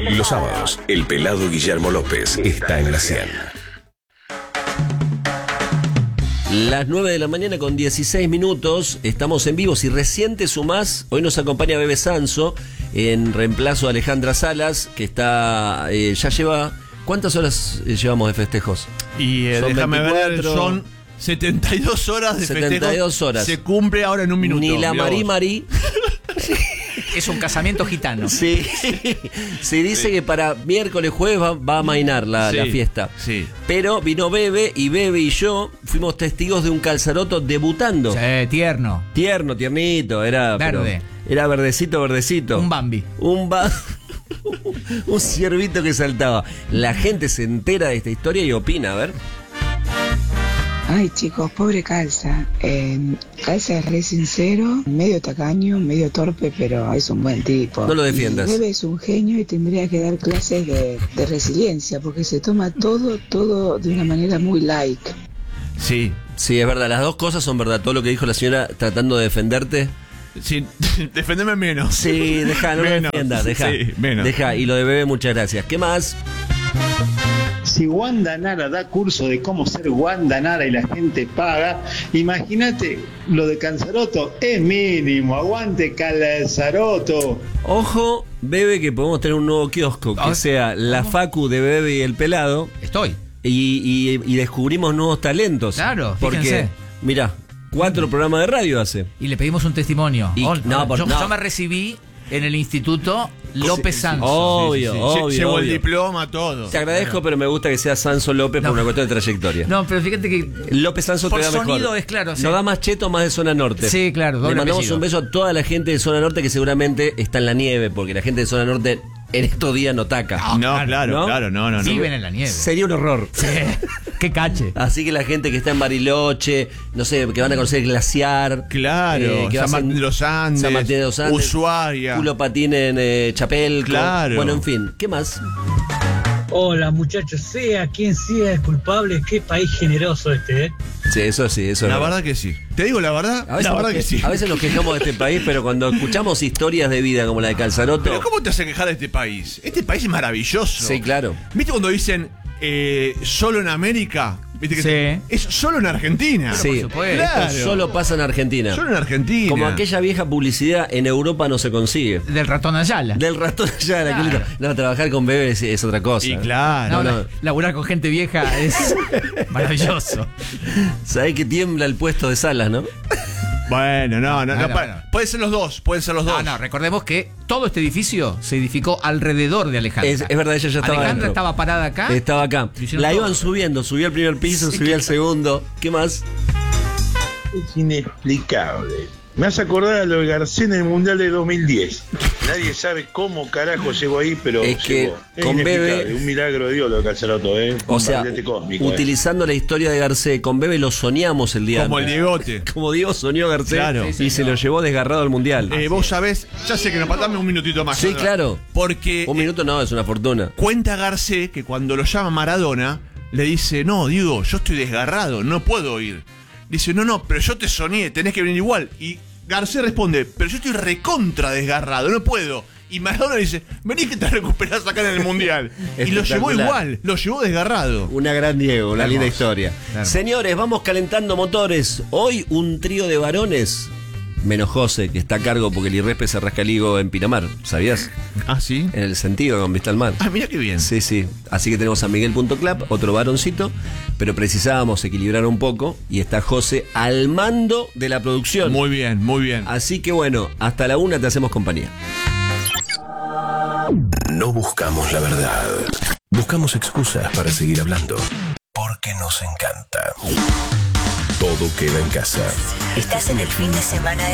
Los sábados, el pelado Guillermo López está en la 100. Las 9 de la mañana con 16 minutos, estamos en vivo. Si recién te sumás, hoy nos acompaña Bebe Sanso en reemplazo de Alejandra Salas, que está, ya lleva, ¿cuántas horas llevamos de festejos? Y déjame 24, ver, son 72 horas de 72 festejos. horas. Se cumple ahora en un minuto. Ni la Marí. Es un casamiento gitano. Sí. Se dice que para miércoles, jueves va a amainar la fiesta. Sí. Pero vino Bebe y yo fuimos testigos de un calzaroto debutando. Sí, tierno. Tiernito. Era verde. Era verdecito. Un Bambi. Un ciervito que saltaba. La gente se entera de esta historia y opina, a ver. Ay, chicos, pobre Calza. Calza es re sincero, medio tacaño, medio torpe, pero es un buen tipo. No lo defiendas. Bebe es un genio y tendría que dar clases de resiliencia, porque se toma todo de una manera muy light. Sí, es verdad. Las dos cosas son verdad. Todo lo que dijo la señora tratando de defenderte. Sí, defendeme menos. Sí, no lo defiendas, deja. Sí, menos. Deja. Y lo de Bebe, muchas gracias. ¿Qué más? Si Wanda Nara da curso de cómo ser Wanda Nara y la gente paga, imagínate lo de Calzaroto, es mínimo, aguante Calzaroto. Ojo, Bebe, que podemos tener un nuevo kiosco, que sea la Facu de Bebe y el Pelado. Estoy. Y descubrimos nuevos talentos. Claro, porque, fíjense. Mirá, 4 programas de radio hace. Y le pedimos un testimonio. Yo me recibí en el Instituto López Sanso. Obvio. Llevo el diploma, todo. Te agradezco, pero me gusta que sea Sanso López por una cuestión de trayectoria. No, pero fíjate que López Sanso te da mejor. Por sonido es claro. No da más cheto, más de zona norte. Sí, claro. Le mandamos un beso a toda la gente de zona norte que seguramente está en la nieve, porque la gente de zona norte en estos días no taca. No. Viven en la nieve. Sería un horror. Sí. Qué cache. Así que la gente que está en Bariloche, no sé, que van a conocer el glaciar. Claro, San Martín de los Andes. Ushuaia. Culo Patín en Chapelco. Claro. Bueno, en fin, ¿qué más? Hola muchachos, sea quien sea el culpable, qué país generoso este, ¿eh? Sí, eso sí, eso. La verdad que sí. Te digo la verdad, que sí. A veces nos quejamos de este país, pero cuando escuchamos historias de vida como la de Calzaroto. Pero ¿cómo te hace quejar de este país? Este país es maravilloso. Sí, claro. ¿Viste cuando dicen solo en América? ¿Viste que es solo en Argentina? Sí, por supuesto. Claro. Solo pasa en Argentina. Solo en Argentina. Como aquella vieja publicidad en Europa no se consigue. Del ratón Ayala. Claro. No, trabajar con Bebe es otra cosa. Y claro. Laburar con gente vieja es maravilloso. Sabés que tiembla el puesto de Salas, ¿no? Bueno, no. Pueden ser los dos. No, recordemos que todo este edificio se edificó alrededor de Alejandra. Es verdad, ella ya estaba Alejandra dentro. estaba parada acá. Estaba acá. La iban subiendo, subía al primer piso, subía al segundo. ¿Qué más? Es inexplicable. Me hace acordar a lo de Garcés en el Mundial de 2010. Nadie sabe cómo carajo llegó ahí, pero es que llegó. Con Bebe, un milagro de Dios lo de Calzaroto, ¿eh? O sea, cósmico, utilizando la historia de Garcés, con Bebe lo soñamos el día como antes. El Diegote. Como Diego soñó Garcés, claro. y se lo llevó desgarrado al Mundial. Vos sabés, ya sé que nos faltame un minutito más. Sí, claro. Porque un minuto no, es una fortuna. Cuenta Garcés que cuando lo llama Maradona, le dice, no, Diego, yo estoy desgarrado, no puedo ir. Dice, no, pero yo te soñé, tenés que venir igual. Y Garcés responde, pero yo estoy recontra desgarrado, no puedo. Y Maradona dice, vení que te recuperás acá en el Mundial. Y lo llevó igual, lo llevó desgarrado. Una gran Diego, una linda historia. Claro. Señores, vamos calentando motores. Hoy un trío de varones, menos José, que está a cargo porque el IREPE se rasca el higo en Pinamar, ¿sabías? Ah, ¿sí? En el sentido, con vista al mar. Ah, mira qué bien. Sí. Así que tenemos a Miguel.clap, otro varoncito, pero precisábamos equilibrar un poco y está José al mando de la producción. Muy bien. Así que bueno, hasta la 1 te hacemos compañía. No buscamos la verdad. Buscamos excusas para seguir hablando. Porque nos encanta. Todo queda en casa. Estás en el fin de semana